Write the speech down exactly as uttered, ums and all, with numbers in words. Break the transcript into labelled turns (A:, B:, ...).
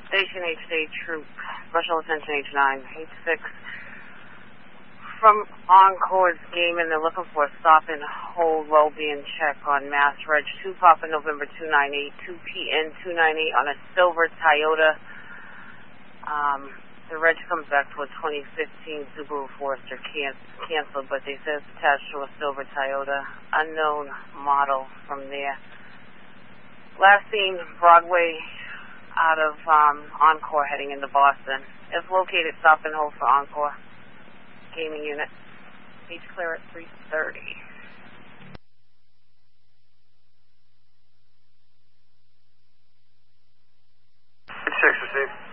A: Station H D Troop, Special Attention H nine, H six. From Encore's Gaming, they're looking for a stop and hold well being check on Mass Reg two Papa November two ninety-eight, two P N two ninety-eight on a silver Toyota. Um, the reg comes back to a twenty fifteen Subaru Forester, can- canceled, but they say it's attached to a silver Toyota. Unknown model from there. Last seen Broadway out of um, Encore heading into Boston. If located, stop and hold for Encore. Gaming unit. Beach clear at three thirty.
B: Six received.